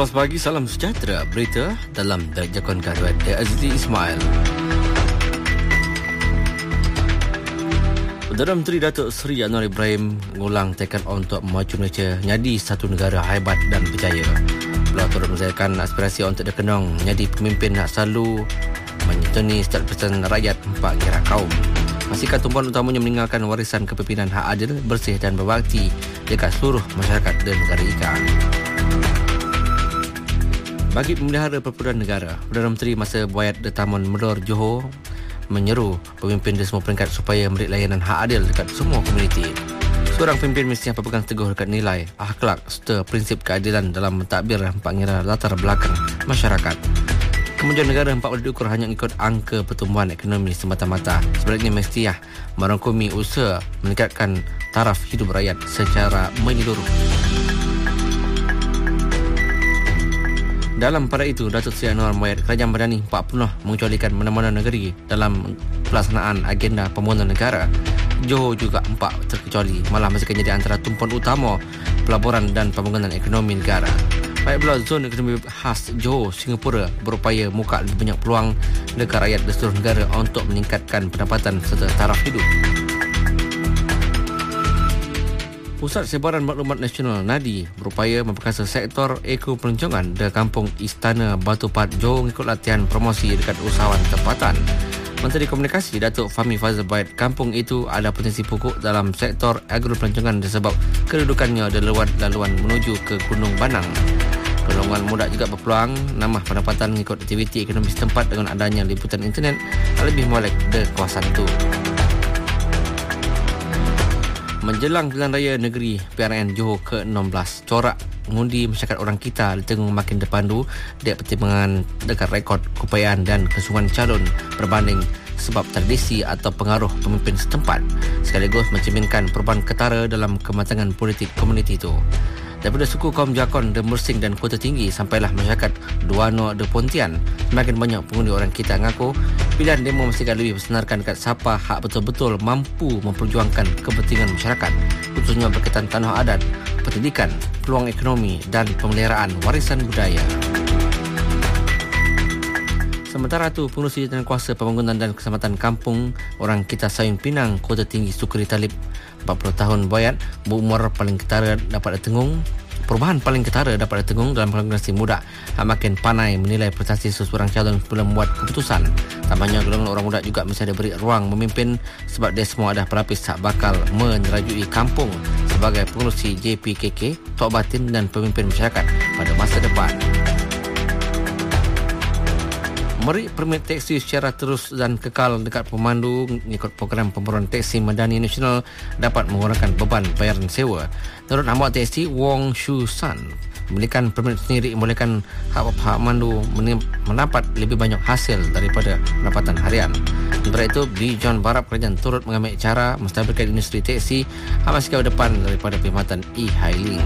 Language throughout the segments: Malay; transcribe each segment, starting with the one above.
11 pagi, salam sejahtera. Berita dalam Jakon Karuat Azli Ismail. Perdana Menteri Datuk Seri Anwar Ibrahim mengulang tekad untuk memacu Malaysia menjadi satu negara hebat dan berjaya. Beliau turut menzayakan aspirasi untuk dikenang menjadi pemimpin nak selalu menyetuni setiap pesan rakyat empat kira kaum. Pastikan tumpuan utamanya meninggalkan warisan kepimpinan hak adil, bersih dan berbakti dekat seluruh masyarakat dan negara ika. Bagi pemelihara perpuluhan negara, Perdana Menteri masa Buayat di Taman Medor, Johor menyeru pemimpin di semua peringkat supaya memberi layanan hak adil dekat semua komuniti. Seorang pemimpin mesti berpegang teguh dekat nilai, akhlak serta prinsip keadilan dalam mentadbir empat ngira latar belakang masyarakat. Kemajuan negara empat boleh diukur hanya ikut angka pertumbuhan ekonomi semata-mata. Sebaliknya mesti merangkumi usaha meningkatkan taraf hidup rakyat secara menyeluruh. Dalam pada itu, Datuk Seri Anwar Muhammad Kerajaan Madani 40 mengecualikan mana-mana negeri dalam pelaksanaan agenda pembangunan negara. Johor juga 4 terkecuali, malah masih akan jadi antara tumpuan utama pelaburan dan pembangunan ekonomi negara. Baik pula zon ekonomi khas Johor, Singapura berupaya buka lebih banyak peluang dekat rakyat di seluruh negara untuk meningkatkan pendapatan serta taraf hidup. Pusat Sebaran Maklumat Nasional NADI berupaya memperkasa sektor eko-pelancongan di kampung Istana Batu Pahat Johor mengikut latihan promosi dekat usahawan tempatan. Menteri Komunikasi Datuk Fahmi Fazil Baid, kampung itu ada potensi pokok dalam sektor agro-pelancongan disebab kedudukannya di lewat laluan menuju ke Gunung Banang. Golongan muda juga berpeluang nambah pendapatan mengikut aktiviti ekonomi setempat dengan adanya liputan internet lebih molek di kawasan itu. Menjelang Pilihan Raya Negeri PRN Johor ke-16, corak mengundi masyarakat orang kita ditengok makin dipandu dari pertimbangan dekat rekod keupayaan dan kesungguhan calon berbanding sebab tradisi atau pengaruh pemimpin setempat, sekaligus mencerminkan perubahan ketara dalam kematangan politik komuniti itu. Daripada suku kaum Jakon de Mersing dan Kota Tinggi sampailah masyarakat Duano de Pontian, semakin banyak pengundi orang kita mengaku pilihan demo mesti akan lebih bersenarkan dekat siapa hak betul-betul mampu memperjuangkan kepentingan masyarakat, khususnya berkaitan tanah adat, pendidikan, peluang ekonomi dan pemeliharaan warisan budaya. Sementara itu, Pengerusi Jawatankuasa Pembangunan dan Keselamatan Kampung Orang Kita Sayun Pinang, Kota Tinggi Sukri Talib, 40 tahun Buayat, berumur paling ketara dapat ditengung. Perubahan paling ketara dapat ditengung dalam generasi muda makin pandai menilai prestasi seseorang calon sebelum membuat keputusan. Tambahnya, golongan orang muda juga mesti diberi ruang memimpin sebab dia semua ada pelapis tak bakal menyerajui kampung sebagai pengerusi JPKK, tok batin dan pemimpin masyarakat pada masa depan. Merik permit teksi secara terus dan kekal dekat pemandu mengikut program pembaruan teksi Madani Nasional dapat mengurangkan beban bayaran sewa. Menurut hamba teksi Wong Shu San, memiliki permit sendiri membolehkan hak pemandu mendapat lebih banyak hasil daripada pendapatan harian. Sementara itu, di John Barab kerajaan turut mengambil cara menstabilkan industri teksi masih ke depan daripada perkhidmatan e-hailing.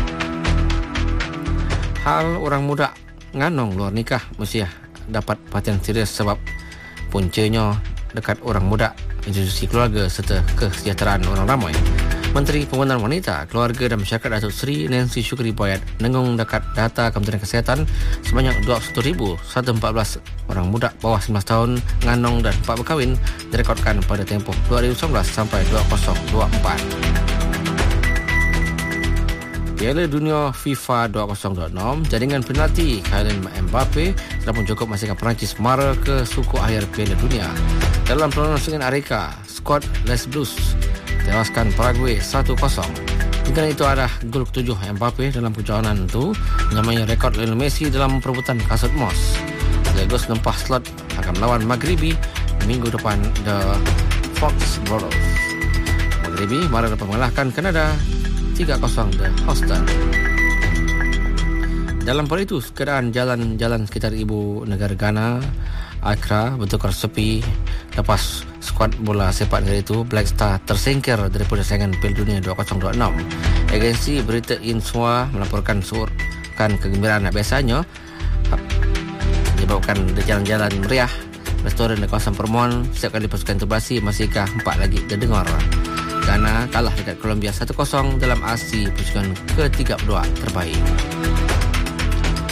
Hal orang muda nganong luar nikah mesti dapat perhatian serius sebab puncanya dekat orang muda, institusi keluarga serta kesejahteraan orang ramai. Menteri Pembangunan Wanita, Keluarga dan Masyarakat Datuk Seri Nancy Shukri Boyat nengung dekat data Kementerian Kesihatan sebanyak 21,114 orang muda bawah 19 tahun nganong dan 4 berkahwin direkodkan pada tempoh 2019 sampai 2024. Piala Dunia FIFA 2026, jaringan penalti Kylian Mbappe telah pun cukup memastikan Perancis mara ke suku akhir Piala Dunia. Dalam perlawanan dengan Amerika, skuad Les Blues tewaskan Paraguay 1-0. Hingga itu ada gol ke-7 Mbappe dalam perjalanan itu, menyamai rekod Lionel Messi dalam perebutan kasut emas. Sekaligus nempah slot akan melawan Maghribi minggu depan The Fox Brothers. Maghribi mara dapat mengalahkan Kanada 3-0 di Houston. Dalam pada itu, keadaan jalan-jalan sekitar ibu negara Ghana, Accra, bertukar sepi lepas skuad bola sepak negara itu Black Star tersingkir daripada saingan Piala Dunia 2026. Agensi berita Insua melaporkan kegembiraan biasanya menyebabkan jalan-jalan meriah restoran di kawasan Permohonan setiap kali pasukan interbasi masihkah 4 lagi terdengar. Ghana kalah dekat Colombia 1-0 dalam aksi pusingan ke-32 terbaik.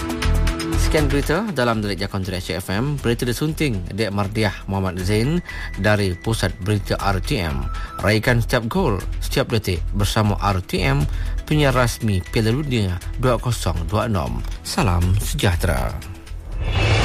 Sekian berita dalam Delik Jakun Suria FM. Berita disunting Dek Mardiah Muhammad Zain dari Pusat Berita RTM. Raikan setiap gol, setiap detik bersama RTM, penyiar rasmi Piala Dunia 2026. Salam sejahtera.